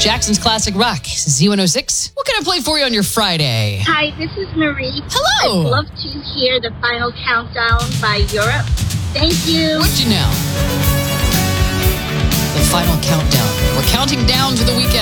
Jackson's Classic Rock, Z106. What can I play for you on your Friday? Hi, this is Marie. Hello. I'd love to hear the Final Countdown by Europe. Thank you. Would you know? The Final Countdown. We're counting down to the weekend.